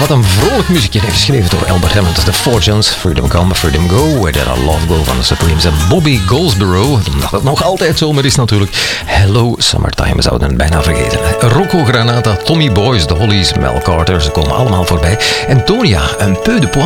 wat een vrolijk muziekje geschreven door Albert Hammond. The Fortunes, Freedom Come, Freedom Go, Where There Are Love Go van de Supremes en Bobby Goldsboro. Dat het nog altijd zomer is natuurlijk. Hello Summertime, we zouden het bijna vergeten. Rocco Granata, Tommy Boys, The Hollies, Mel Carter, ze komen allemaal voorbij. En Tonia, un peu de poids.